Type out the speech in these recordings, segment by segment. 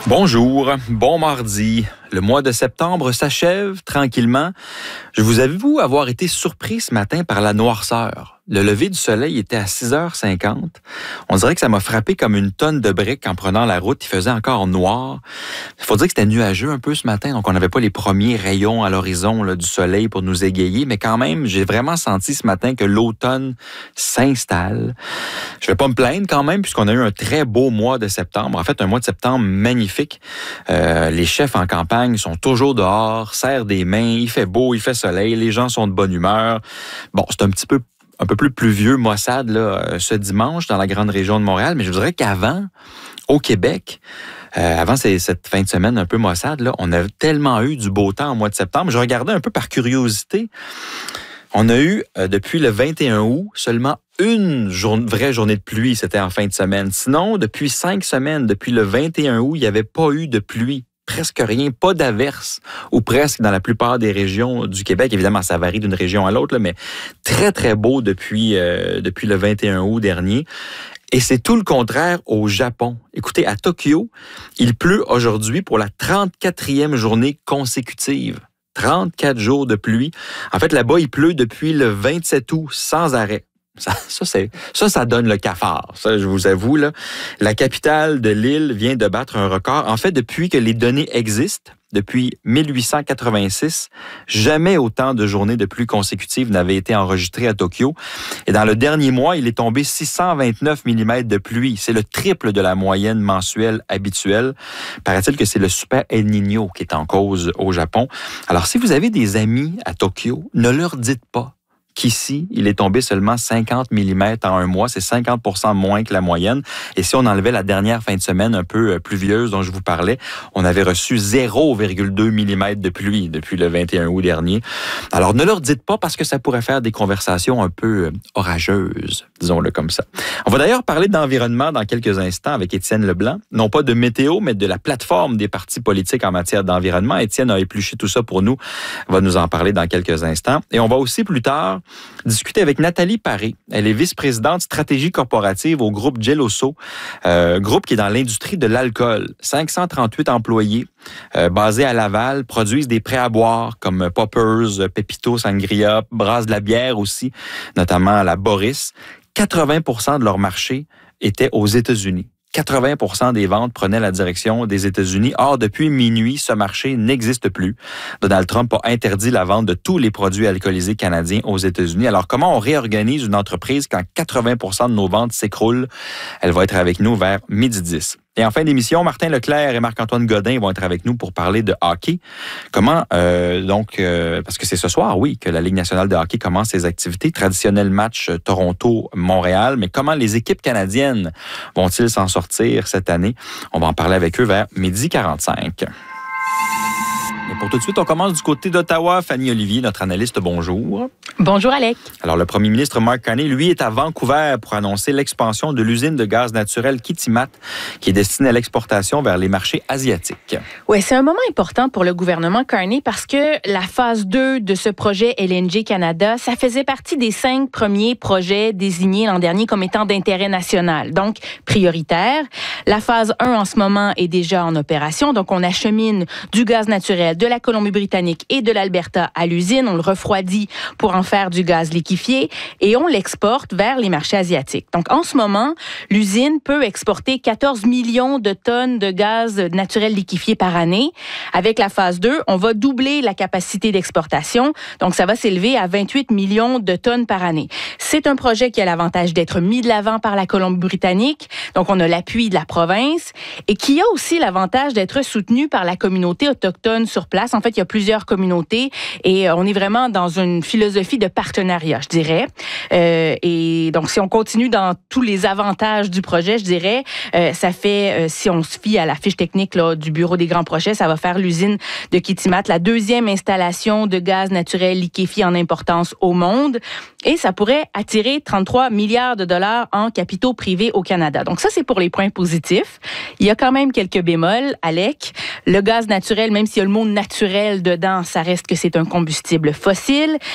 Bonjour, bon mardi. Le mois de septembre s'achève tranquillement. Je vous avoue avoir été surpris ce matin par la noirceur. Le lever du soleil était à 6h50. On dirait que ça m'a frappé comme une tonne de briques en prenant la route. Il faisait encore noir. Il faut dire que c'était nuageux un peu ce matin, donc on n'avait pas les premiers rayons à l'horizon là, du soleil pour nous égayer, mais quand même, j'ai vraiment senti ce matin que l'automne s'installe. Je vais pas me plaindre quand même, puisqu'on a eu un très beau mois de septembre. En fait, un mois de septembre magnifique. Les chefs en campagne sont toujours dehors, serrent des mains, il fait beau, il fait soleil, les gens sont de bonne humeur. Bon, c'est un peu plus pluvieux, maussade, là, ce dimanche dans la grande région de Montréal, mais je dirais qu'avant, au Québec, avant cette fin de semaine un peu maussade, là, on a tellement eu du beau temps au mois de septembre. Je regardais un peu par curiosité. On a eu, depuis le 21 août, seulement une vraie journée de pluie, c'était en fin de semaine. Sinon, depuis 5 semaines, depuis le 21 août, il n'y avait pas eu de pluie. Presque rien, pas d'averse, ou presque dans la plupart des régions du Québec. Évidemment, ça varie d'une région à l'autre, là, mais très, très beau depuis le 21 août dernier. Et c'est tout le contraire au Japon. Écoutez, à Tokyo, il pleut aujourd'hui pour la 34e journée consécutive. 34 jours de pluie. En fait, là-bas, il pleut depuis le 27 août, sans arrêt. Ça donne le cafard. Ça, je vous avoue, là. La capitale de l'île vient de battre un record. En fait, depuis que les données existent, depuis 1886, jamais autant de journées de pluie consécutives n'avaient été enregistrées à Tokyo. Et dans le dernier mois, il est tombé 629 mm de pluie. C'est le triple de la moyenne mensuelle habituelle. Paraît-il que c'est le super El Niño qui est en cause au Japon. Alors, si vous avez des amis à Tokyo, ne leur dites pas qu'ici, il est tombé seulement 50 mm en un mois. C'est 50% moins que la moyenne. Et si on enlevait la dernière fin de semaine un peu pluvieuse dont je vous parlais, on avait reçu 0,2 mm de pluie depuis le 21 août dernier. Alors, ne leur dites pas parce que ça pourrait faire des conversations un peu orageuses, disons-le comme ça. On va d'ailleurs parler d'environnement dans quelques instants avec Étienne Leblanc. Non pas de météo, mais de la plateforme des partis politiques en matière d'environnement. Étienne a épluché tout ça pour nous. Va nous en parler dans quelques instants. Et on va aussi plus tard discuter avec Nathalie Paré. Elle est vice-présidente stratégie corporative au groupe Geloso, groupe qui est dans l'industrie de l'alcool. 538 employés basés à Laval produisent des prêts à boire comme Poppers, Pepito, Sangria, brassent de la bière aussi, notamment à la Boris. 80% de leur marché était aux États-Unis. 80% des ventes prenaient la direction des États-Unis. Or, depuis minuit, ce marché n'existe plus. Donald Trump a interdit la vente de tous les produits alcoolisés canadiens aux États-Unis. Alors, comment on réorganise une entreprise quand 80% de nos ventes s'écroulent? Elle va être avec nous vers 12h10. Et en fin d'émission, Martin Leclerc et Marc-Antoine Godin vont être avec nous pour parler de hockey. Comment, parce que c'est ce soir, oui, que la Ligue nationale de hockey commence ses activités. Traditionnel match Toronto-Montréal. Mais comment les équipes canadiennes vont-ils s'en sortir cette année? On va en parler avec eux vers 12h45. Et pour tout de suite, on commence du côté d'Ottawa. Fanny Olivier, notre analyste, bonjour. Bonjour, Alec. Alors, le premier ministre Mark Carney, lui, est à Vancouver pour annoncer l'expansion de l'usine de gaz naturel Kitimat, qui est destinée à l'exportation vers les marchés asiatiques. Oui, c'est un moment important pour le gouvernement Carney parce que la phase 2 de ce projet LNG Canada, ça faisait partie des 5 premiers projets désignés l'an dernier comme étant d'intérêt national, donc prioritaire. La phase 1, en ce moment, est déjà en opération, donc on achemine du gaz naturel de la Colombie-Britannique et de l'Alberta à l'usine. On le refroidit pour en faire du gaz liquéfié et on l'exporte vers les marchés asiatiques. Donc, en ce moment, l'usine peut exporter 14 millions de tonnes de gaz naturel liquéfié par année. Avec la phase 2, on va doubler la capacité d'exportation. Donc, ça va s'élever à 28 millions de tonnes par année. C'est un projet qui a l'avantage d'être mis de l'avant par la Colombie-Britannique. Donc, on a l'appui de la province et qui a aussi l'avantage d'être soutenu par la communauté autochtone sur place. En fait, il y a plusieurs communautés et on est vraiment dans une philosophie de partenariat, je dirais. Et donc, si on continue dans tous les avantages du projet, je dirais, ça fait, si on se fie à la fiche technique là, du Bureau des grands projets, ça va faire l'usine de Kitimat, la 2e installation de gaz naturel liquéfié en importance au monde. Et ça pourrait attirer 33 milliards de dollars en capitaux privés au Canada. Donc ça, c'est pour les points positifs. Il y a quand même quelques bémols, Alec. Le gaz naturel, même s'il y a le mot naturel dedans, ça reste que c'est un combustible fossile. C'est donc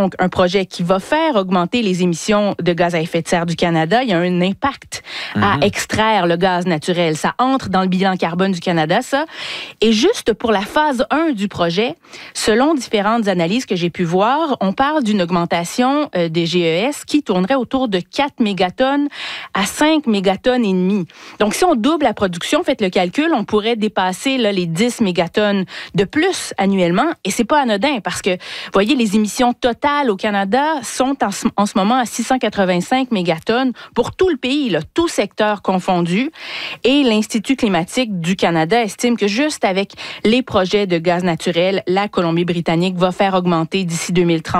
donc un projet qui va faire augmenter les émissions de gaz à effet de serre du Canada. Il y a un impact à extraire le gaz naturel. Ça entre dans le bilan carbone du Canada, ça. Et juste pour la phase 1 du projet, selon différentes analyses que j'ai pu voir, on parle d'une augmentation des GES qui tournerait autour de 4 mégatonnes à 5 mégatonnes et demi. Donc, si on double la production, faites le calcul, on pourrait dépasser là, les 10 mégatonnes de plus annuellement. Et c'est pas anodin parce que, vous voyez, les émissions totales au Canada sont en ce moment à 685 mégatonnes pour tout le pays, là, tout secteur confondu. Et l'Institut climatique du Canada estime que juste avec les projets de gaz naturel, la Colombie-Britannique va faire augmenter d'ici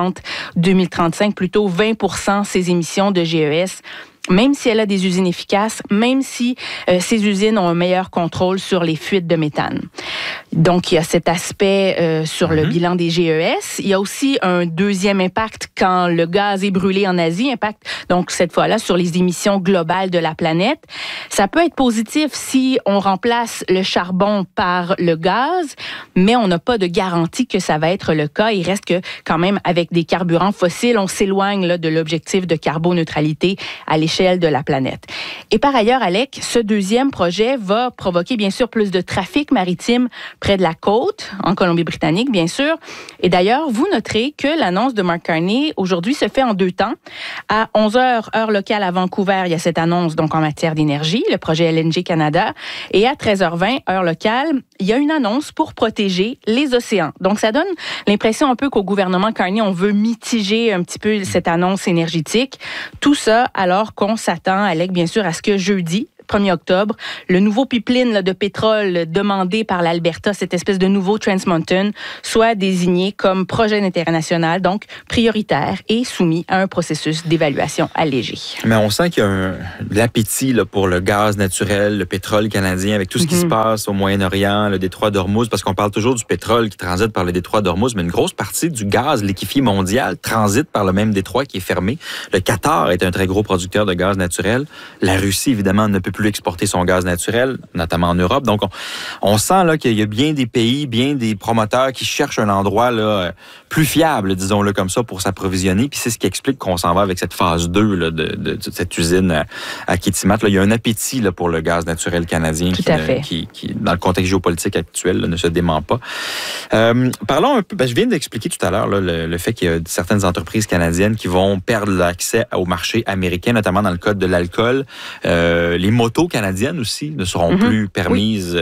2030-2035 plutôt 20% ses émissions de GES. Même si elle a des usines efficaces, même si ces usines ont un meilleur contrôle sur les fuites de méthane. Donc, il y a cet aspect sur le bilan des GES. Il y a aussi un deuxième impact quand le gaz est brûlé en Asie, impact donc cette fois-là sur les émissions globales de la planète. Ça peut être positif si on remplace le charbon par le gaz, mais on n'a pas de garantie que ça va être le cas. Il reste que quand même avec des carburants fossiles, on s'éloigne là, de l'objectif de carboneutralité à l'échelle de la planète. Et par ailleurs, Alec, ce deuxième projet va provoquer bien sûr plus de trafic maritime près de la côte, en Colombie-Britannique, bien sûr. Et d'ailleurs, vous noterez que l'annonce de Mark Carney aujourd'hui se fait en 2 temps. À 11h, heure locale à Vancouver, il y a cette annonce donc en matière d'énergie, le projet LNG Canada. Et à 13h20, heure locale, il y a une annonce pour protéger les océans. Donc, ça donne l'impression un peu qu'au gouvernement Carney, on veut mitiger un petit peu cette annonce énergétique. Tout ça alors qu'on s'attend, Alec, bien sûr, à ce que jeudi, 1er octobre, le nouveau pipeline là, de pétrole demandé par l'Alberta, cette espèce de nouveau Trans Mountain, soit désigné comme projet d'intérêt national, donc prioritaire et soumis à un processus d'évaluation allégé. Mais on sent qu'il y a l'appétit là, pour le gaz naturel, le pétrole canadien, avec tout ce qui se passe au Moyen-Orient, le détroit d'Ormuz, parce qu'on parle toujours du pétrole qui transite par le détroit d'Ormuz, mais une grosse partie du gaz liquéfié mondial transite par le même détroit qui est fermé. Le Qatar est un très gros producteur de gaz naturel. La Russie, évidemment, ne peut plus exporter son gaz naturel, notamment en Europe. Donc, on sent là, qu'il y a bien des pays, bien des promoteurs qui cherchent un endroit là, plus fiable, disons-le comme ça, pour s'approvisionner. Puis c'est ce qui explique qu'on s'en va avec cette phase 2 là, de cette usine à Kitimat. Là, il y a un appétit là, pour le gaz naturel canadien qui, dans le contexte géopolitique actuel, là, ne se dément pas. Parlons un peu, je viens d'expliquer tout à l'heure là, le fait qu'il y a certaines entreprises canadiennes qui vont perdre l'accès au marché américain, notamment dans le code de l'alcool. Les motos canadiennes aussi ne seront plus permises,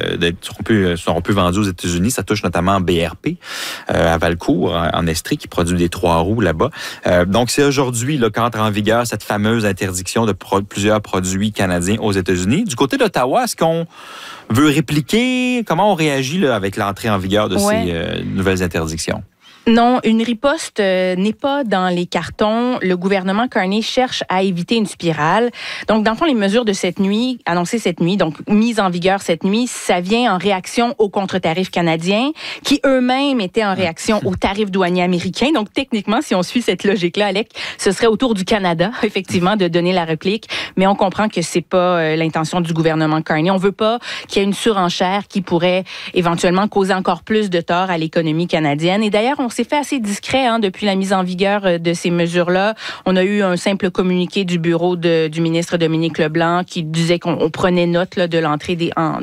seront plus vendues aux États-Unis. Ça touche notamment BRP à Valcourt, en Estrie, qui produit des 3 roues là-bas. Donc, c'est aujourd'hui là, qu'entre en vigueur cette fameuse interdiction de plusieurs produits canadiens aux États-Unis. Du côté d'Ottawa, est-ce qu'on veut répliquer? Comment on réagit là, avec l'entrée en vigueur de ces nouvelles interdictions? Non, une riposte n'est pas dans les cartons. Le gouvernement Carney cherche à éviter une spirale. Donc, dans le fond, les mesures de cette nuit, annoncées cette nuit, donc mises en vigueur cette nuit, ça vient en réaction aux contre-tarifs canadiens qui eux-mêmes étaient en réaction aux tarifs douaniers américains. Donc, techniquement, si on suit cette logique-là, Alec, ce serait au tour du Canada, effectivement, de donner la réplique. Mais on comprend que c'est pas l'intention du gouvernement Carney. On veut pas qu'il y ait une surenchère qui pourrait éventuellement causer encore plus de tort à l'économie canadienne. Et d'ailleurs, on s'est fait assez discret depuis la mise en vigueur de ces mesures-là. On a eu un simple communiqué du bureau du ministre Dominique Leblanc qui disait qu'on prenait note là, de l'entrée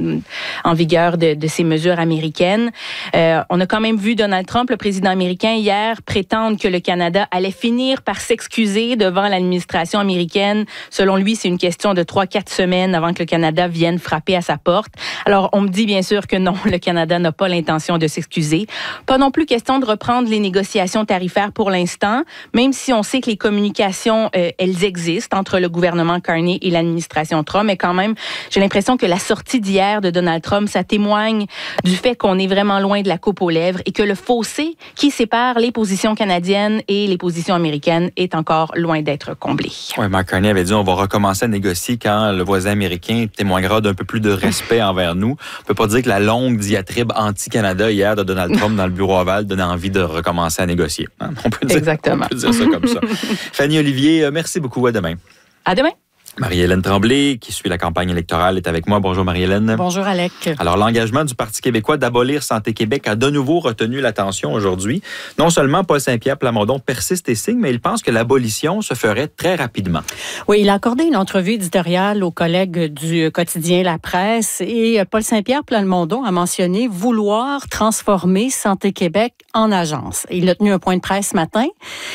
en vigueur de ces mesures américaines. On a quand même vu Donald Trump, le président américain, hier prétendre que le Canada allait finir par s'excuser devant l'administration américaine. Selon lui, c'est une question de 3-4 semaines avant que le Canada vienne frapper à sa porte. Alors, on me dit bien sûr que non, le Canada n'a pas l'intention de s'excuser. Pas non plus question de reprendre les négociations tarifaires pour l'instant, même si on sait que les communications, elles existent entre le gouvernement Carney et l'administration Trump, mais quand même, j'ai l'impression que la sortie d'hier de Donald Trump, ça témoigne du fait qu'on est vraiment loin de la coupe aux lèvres et que le fossé qui sépare les positions canadiennes et les positions américaines est encore loin d'être comblé. Oui, Mark Carney avait dit on va recommencer à négocier quand le voisin américain témoignera d'un peu plus de respect envers nous. On peut pas dire que la longue diatribe anti-Canada hier de Donald Trump dans le bureau ovale donnait envie de recommencer à négocier. On peut dire, exactement. On peut dire ça comme ça. Fanny Olivier, merci beaucoup. À demain. À demain. Marie-Hélène Tremblay, qui suit la campagne électorale, est avec moi. Bonjour Marie-Hélène. Bonjour Alec. Alors, l'engagement du Parti québécois d'abolir Santé Québec a de nouveau retenu l'attention aujourd'hui. Non seulement Paul Saint-Pierre Plamondon persiste et signe, mais il pense que l'abolition se ferait très rapidement. Oui, il a accordé une entrevue éditoriale aux collègues du quotidien La Presse et Paul Saint-Pierre Plamondon a mentionné vouloir transformer Santé Québec en agence. Il a tenu un point de presse ce matin.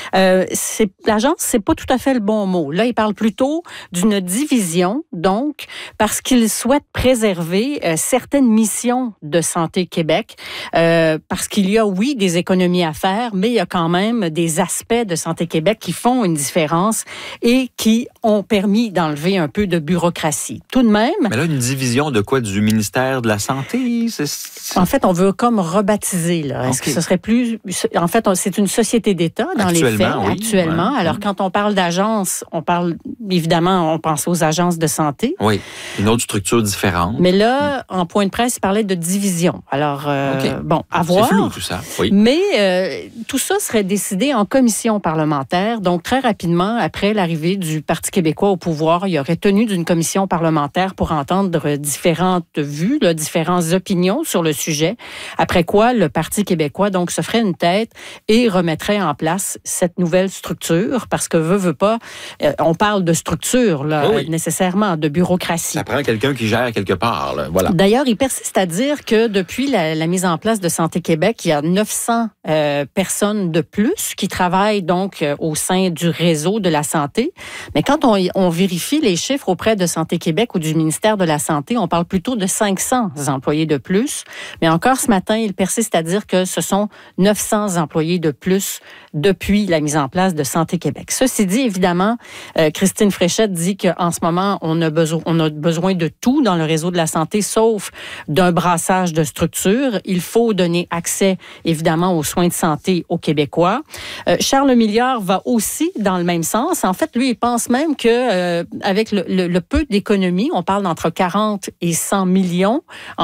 L'agence, c'est pas tout à fait le bon mot. Là, il parle plutôt d'une division, donc, parce qu'il souhaite préserver certaines missions de Santé Québec, parce qu'il y a, oui, des économies à faire, mais il y a quand même des aspects de Santé Québec qui font une différence et qui ont permis d'enlever un peu de bureaucratie. Tout de même... Mais là, une division de quoi? Du ministère de la Santé? En fait, on veut comme rebaptiser, là. Est-ce que ce serait plus... En fait, c'est une société d'État dans les faits, oui, actuellement. Ouais. Alors, quand on parle d'agence, on parle, évidemment, on pense aux agences de santé. Oui, une autre structure différente. Mais là, en point de presse, il parlait de division. Alors, bon, à voir. C'est flou, tout ça, oui. Mais tout ça serait décidé en commission parlementaire. Donc, très rapidement, après l'arrivée du Parti québécois au pouvoir, il y aurait tenu d'une commission parlementaire pour entendre différentes vues, là, différentes opinions sur le sujet. Après quoi, le Parti québécois, donc, se ferait une tête et remettrait en place cette nouvelle structure. Parce que, veut pas, on parle de structure, là, oui. Nécessairement, de bureaucratie. Ça prend quelqu'un qui gère quelque part, là. Voilà. D'ailleurs, il persiste à dire que depuis la mise en place de Santé Québec, il y a 900 personnes de plus qui travaillent donc au sein du réseau de la santé. Mais quand on vérifie les chiffres auprès de Santé Québec ou du ministère de la Santé, on parle plutôt de 500 employés de plus. Mais encore ce matin, il persiste à dire que ce sont 900 employés de plus depuis la mise en place de Santé Québec. Ceci dit, évidemment, Christine Fréchette dit qu'en ce moment, on a besoin de tout dans le réseau de la santé, sauf d'un brassage de structures. Il faut donner accès, évidemment, aux soins de santé aux Québécois. Charles Milliard va aussi dans le même sens. En fait, lui, il pense même que avec le peu d'économies, on parle d'entre 40 et 100 millions